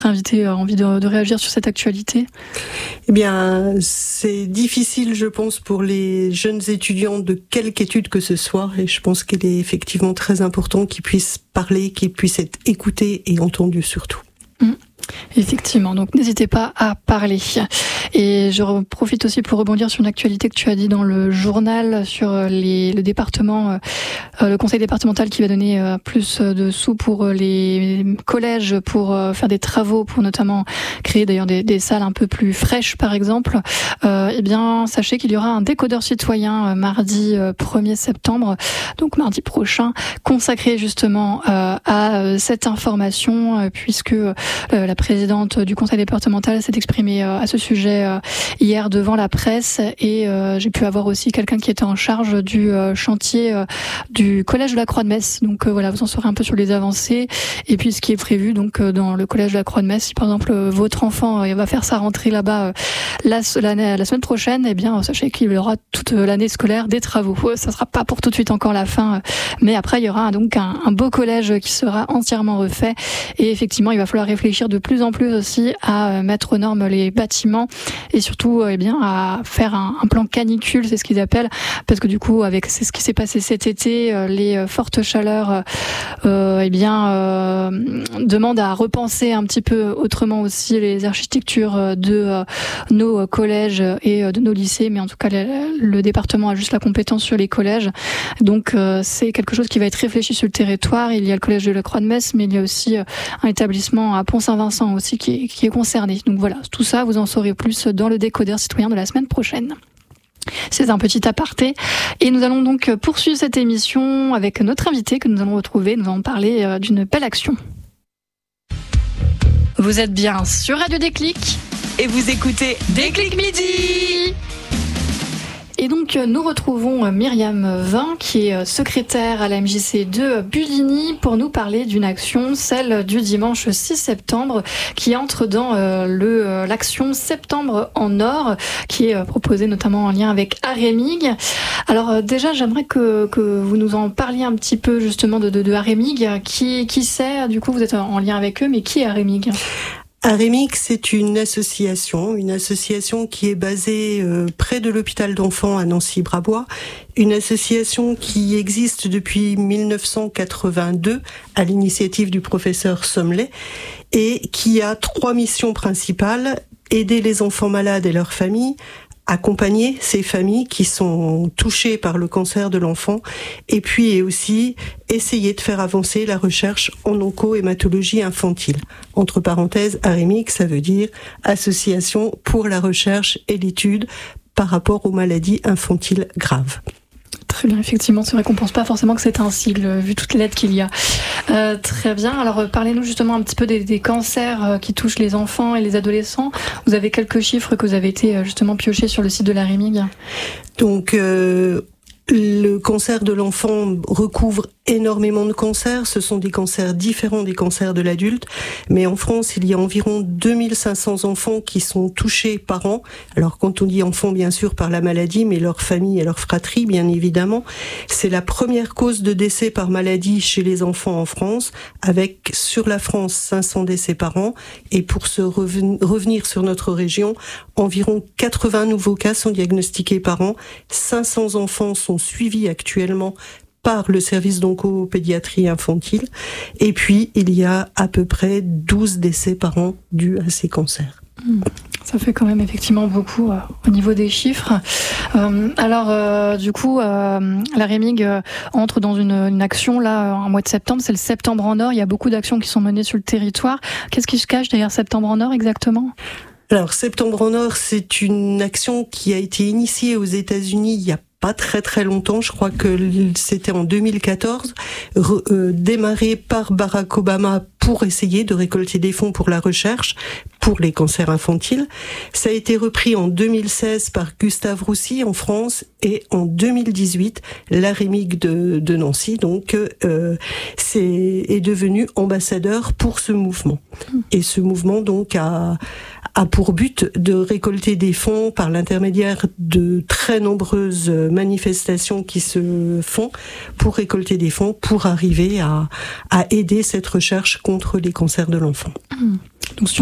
invité a envie de réagir sur cette actualité? Eh bien, c'est difficile, je pense, pour les jeunes étudiants de quelque étude que ce soit, et je pense qu'il est effectivement très important qu'ils puissent parler, qu'ils puissent être écoutés et entendus surtout. Effectivement, donc n'hésitez pas à parler. Et je profite aussi pour rebondir sur une actualité que tu as dit dans le journal sur le département, le conseil départemental qui va donner plus de sous pour les collèges pour faire des travaux, pour notamment créer d'ailleurs des salles un peu plus fraîches par exemple. Eh bien, sachez qu'il y aura un décodeur citoyen mardi 1er septembre, donc mardi prochain, consacré justement à cette information, puisque la présidente du conseil départemental s'est exprimée à ce sujet hier devant la presse, et j'ai pu avoir aussi quelqu'un qui était en charge du chantier du collège de la Croix-de-Metz. Donc voilà, vous en saurez un peu sur les avancées et puis ce qui est prévu donc dans le collège de la Croix-de-Metz. Si par exemple votre enfant va faire sa rentrée là-bas la semaine prochaine, eh bien sachez qu'il y aura toute l'année scolaire des travaux. Ça sera pas pour tout de suite encore la fin, mais après il y aura donc un beau collège qui sera entièrement refait, et effectivement il va falloir réfléchir de plus en plus aussi à mettre aux normes les bâtiments, et surtout à faire un plan canicule, c'est ce qu'ils appellent, parce que du coup c'est ce qui s'est passé cet été, les fortes chaleurs demandent à repenser un petit peu autrement aussi les architectures de nos collèges et de nos lycées, mais en tout cas le département a juste la compétence sur les collèges, donc c'est quelque chose qui va être réfléchi sur le territoire. Il y a le collège de la Croix-de-Metz, mais il y a aussi un établissement à Pont-Saint-Vincent aussi qui est concerné. Donc voilà, tout ça vous en saurez plus dans le décodeur citoyen de la semaine prochaine. C'est un petit aparté, et nous allons donc poursuivre cette émission avec notre invité que nous allons retrouver. Nous allons parler d'une belle action. Vous êtes bien sur Radio Déclic et vous écoutez Déclic Midi. Et donc nous retrouvons Myriam Vin, qui est secrétaire à la MJC de Buligny, pour nous parler d'une action, celle du dimanche 6 septembre, qui entre dans l'action Septembre en Or, qui est proposée notamment en lien avec Arémig. Alors déjà, j'aimerais que vous nous en parliez un petit peu justement de Arémig. Qui c'est? Du coup, vous êtes en lien avec eux, mais qui est Arémig? Arémig, c'est une association qui est basée près de l'hôpital d'enfants à Nancy-Brabois, une association qui existe depuis 1982 à l'initiative du professeur Sommelet, et qui a 3 missions principales: aider les enfants malades et leurs familles, accompagner ces familles qui sont touchées par le cancer de l'enfant, et puis aussi essayer de faire avancer la recherche en oncohématologie infantile. Entre parenthèses, Arémig, ça veut dire Association pour la recherche et l'étude par rapport aux maladies infantiles graves. Très bien, effectivement, c'est vrai qu'on ne pense pas forcément que c'est un sigle, vu toutes les lettres qu'il y a. Très bien, alors parlez-nous justement un petit peu des cancers qui touchent les enfants et les adolescents. Vous avez quelques chiffres que vous avez été justement piochés sur le site de l'Arémig. Donc, le cancer de l'enfant recouvre énormément de cancers. Ce sont des cancers différents des cancers de l'adulte, mais en France, il y a environ 2500 enfants qui sont touchés par an. Alors quand on dit enfants, bien sûr, par la maladie, mais leur famille et leur fratrie, bien évidemment. C'est la première cause de décès par maladie chez les enfants en France, avec sur la France 500 décès par an, et pour se revenir sur notre région, environ 80 nouveaux cas sont diagnostiqués par an. 500 enfants sont suivis actuellement par le service d'oncopédiatrie infantile, et puis il y a à peu près 12 décès par an dus à ces cancers. Ça fait quand même effectivement beaucoup au niveau des chiffres. Du coup, l'Arémig entre dans une action là en mois de septembre, c'est le Septembre en Or. Il y a beaucoup d'actions qui sont menées sur le territoire. Qu'est-ce qui se cache derrière Septembre en Or exactement ? Alors, Septembre en Or, c'est une action qui a été initiée aux États-Unis il y a pas très longtemps, je crois que c'était en 2014, démarré par Barack Obama pour essayer de récolter des fonds pour la recherche, pour les cancers infantiles. Ça a été repris en 2016 par Gustave Roussy en France, et en 2018, l'Arémig de Nancy, donc, est devenu ambassadeur pour ce mouvement. Et ce mouvement, donc, a a pour but de récolter des fonds par l'intermédiaire de très nombreuses manifestations qui se font pour récolter des fonds pour arriver à aider cette recherche contre les cancers de l'enfant. Donc,